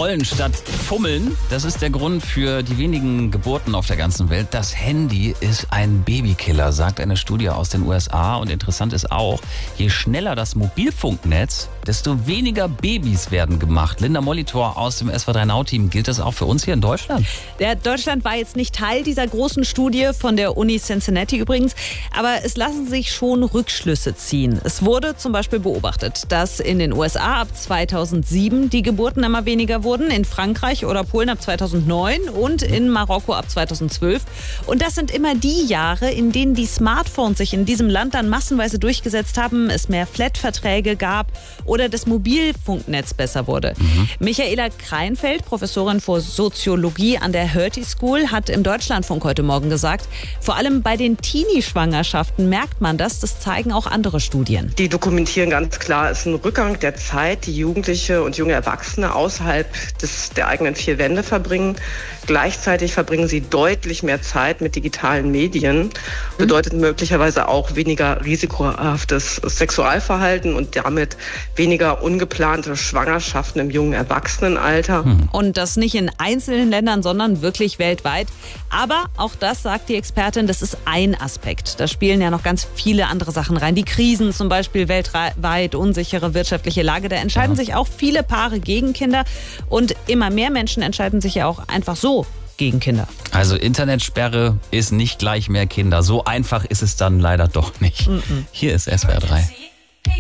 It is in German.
Rollen statt Fummeln. Das ist der Grund für die wenigen Geburten auf der ganzen Welt. Das Handy ist ein Babykiller, sagt eine Studie aus den USA. Und interessant ist auch, je schneller das Mobilfunknetz, desto weniger Babys werden gemacht. Linda Molitor aus dem SWR3 Now-Team. Gilt das auch für uns hier in Deutschland? Deutschland war jetzt nicht Teil dieser großen Studie von der Uni Cincinnati übrigens. Aber es lassen sich schon Rückschlüsse ziehen. Es wurde zum Beispiel beobachtet, dass in den USA ab 2007 die Geburten immer weniger wurden, in Frankreich oder Polen ab 2009 und in Marokko ab 2012. Und das sind immer die Jahre, in denen die Smartphones sich in diesem Land dann massenweise durchgesetzt haben, es mehr Flat-Verträge gab oder das Mobilfunknetz besser wurde. Michaela Kreinfeld, Professorin für Soziologie an der Hertie School, hat im Deutschlandfunk heute Morgen gesagt, vor allem bei den Teenie-Schwangerschaften merkt man das. Das zeigen auch andere Studien. Die dokumentieren ganz klar, es ist ein Rückgang der Zeit, die Jugendliche und junge Erwachsene außerhalb der eigenen vier Wände verbringen. Gleichzeitig verbringen sie deutlich mehr Zeit mit digitalen Medien. Bedeutet möglicherweise auch weniger risikohaftes Sexualverhalten und damit weniger ungeplante Schwangerschaften im jungen Erwachsenenalter. Und das nicht in einzelnen Ländern, sondern wirklich weltweit. Aber auch das, sagt die Expertin, das ist ein Aspekt. Da spielen ja noch ganz viele andere Sachen rein. Die Krisen zum Beispiel weltweit, unsichere wirtschaftliche Lage. Da entscheiden sich auch viele Paare gegen Kinder. Und immer mehr Menschen entscheiden sich ja auch einfach so gegen Kinder. Also Internetsperre ist nicht gleich mehr Kinder. So einfach ist es dann leider doch nicht. Hier ist SWR3.